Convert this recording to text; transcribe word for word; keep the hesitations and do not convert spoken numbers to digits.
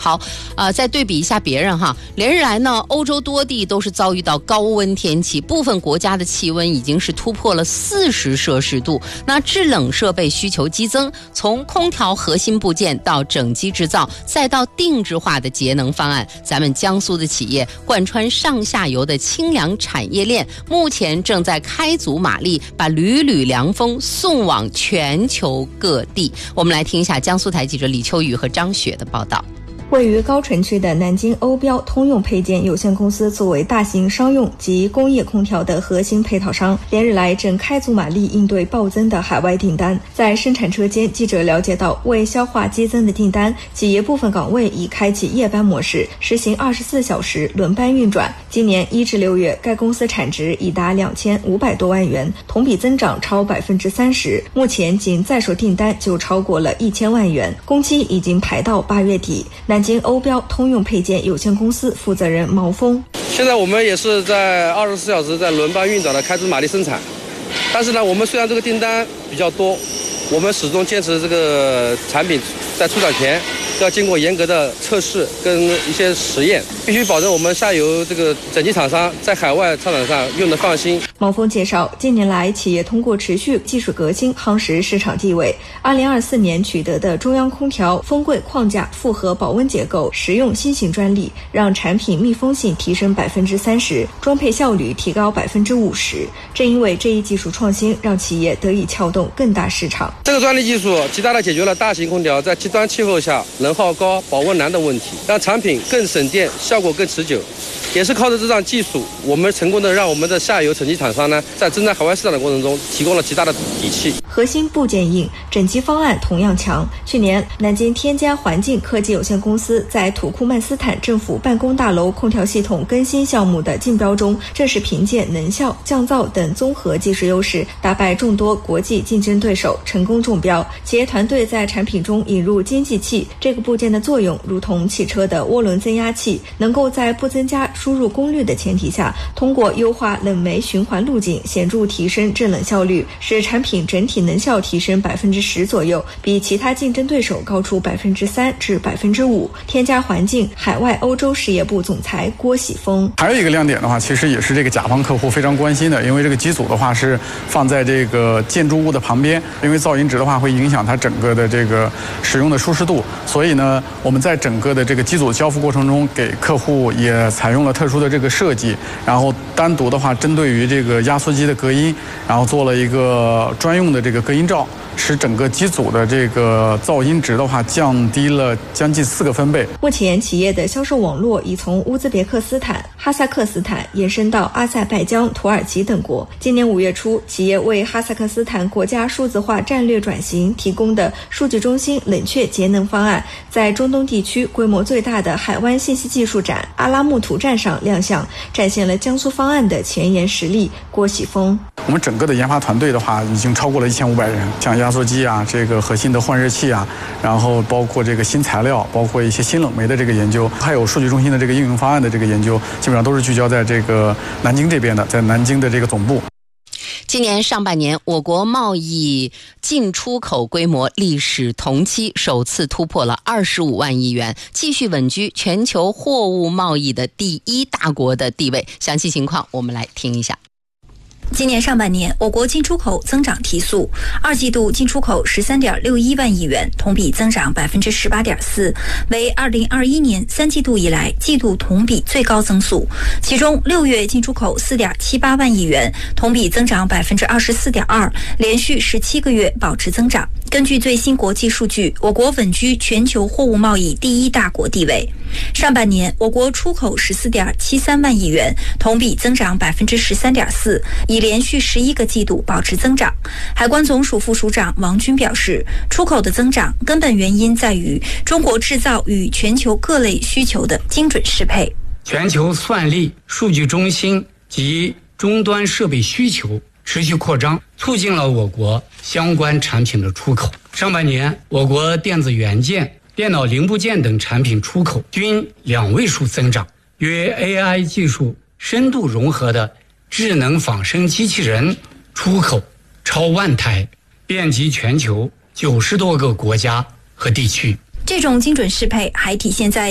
好，呃，再对比一下别人哈，连日来呢，欧洲多地都是遭遇到高温天气，部分国家的气温已经是突破了四十摄氏度。那制冷设备需求激增，从空调核心部件到整机制造，再到定制化的节能方案，咱们江苏的企业贯穿上下游的清凉产业链，目前正在开足马力，把缕缕凉风送往全球各地。我们来听一下江苏台记者李秋雨和张雪的报道。 位于高淳区的南京欧标通用配件有限公司作为大型商用及工业空调的核心配套商，连日来正开足马力应对暴增的海外订单。在生产车间，记者了解到，为消化激增的订单，企业部分岗位已开启夜班模式，实行二十四小时轮班运转。今年一至六月，该公司产值已达两千五百多万元，同比增长超百分之三十。目前仅在手订单就超过了一千万元，工期已经排到八月底。南京欧标通用配件有限公司负责人毛峰： 现在我们也是在二十四小时在轮班运转的开足马力生产，但是呢，我们虽然这个订单比较多，我们始终坚持这个产品在出厂前要经过严格的测试跟一些实验，必须保证我们下游这个整机厂商在海外市场上用的放心。 毛峰介绍，近年来企业通过持续技术革新夯实市场地位。二零二四年取得的中央空调风柜框架复合保温结构实用新型专利，让产品密封性提升百分之三十，装配效率提高百分之五十。正因为这一技术创新，让企业得以撬动更大市场。 这个专利技术极大地解决了大型空调在极端气候下能耗高、保温难的问题，让产品更省电，效果更持久。也是靠着这项技术，我们成功的让我们的下游整机厂商呢，在征战海外市场的过程中，提供了极大的底气。 核心部件硬，整机方案同样强。去年，南京天嘉环境科技有限公司在土库曼斯坦政府办公大楼空调系统更新项目的竞标中，正是凭借能效、降噪等综合技术优势，打败众多国际竞争对手，成功中标。企业团队在产品中引入经济器，这个部件的作用如同汽车的涡轮增压器，能够在不增加输入功率的前提下，通过优化冷媒循环路径，显著提升制冷效率，使产品整体能效提升百分之十左右，比其他竞争对手高出百分之三至百分之五。天嘉环境海外欧洲事业部总裁郭喜峰： 还有一个亮点的话，其实也是这个甲方客户非常关心的，因为这个机组的话是放在这个建筑物的旁边，因为噪音值的话会影响它整个的这个使用的舒适度，所以呢，我们在整个的这个机组交付过程中，给客户也采用了特殊的这个设计，然后单独的话针对于这个压缩机的隔音，然后做了一个专用的这个隔音罩，使整个机组的这个噪音值的话降低了将近四个分贝。 目前企业的销售网络已从乌兹别克斯坦、哈萨克斯坦延伸到阿塞拜疆、土耳其等国。今年五月初，企业为哈萨克斯坦国家数字化战略转型提供的数据中心冷却节能方案，在中东地区规模最大的海湾信息技术展阿拉木图站上亮相，展现了江苏方案的前沿实力。郭喜峰： 我们整个的研发团队的话，已经超过了一千五百人，像压缩机啊，这个核心的换热器啊，然后包括这个新材料，包括一些新冷媒的这个研究，还有数据中心的这个应用方案的这个研究，基本上都是聚焦在这个南京这边的，在南京的这个总部。 今年上半年，我国贸易进出口规模历史同期首次突破了二十五万亿元，继续稳居全球货物贸易的第一大国的地位。详细情况我们来听一下。 今年上半年，我国进出口增长提速，二季度进出口十三点六一万亿元，同比增长百分之十八点四，为二零二一年三季度以来季度同比最高增速。其中，六月进出口四点七八万亿元，同比增长百分之二十四点二，连续十七个月保持增长。根据最新国际数据，我国稳居全球货物贸易第一大国地位。上半年，我国出口十四点七三万亿元，同比增长百分之十三点四，已连续十一个季度保持增长。海关总署副署长王军表示，出口的增长根本原因在于中国制造与全球各类需求的精准适配。 全球算力、数据中心及终端设备需求持续扩张，促进了我国相关产品的出口。上半年，我国电子元件、电脑零部件等产品出口均两位数增长，与 A I 技术深度融合的智能仿生机器人出口超万台，遍及全球九十多个国家和地区。 这种精准适配还体现在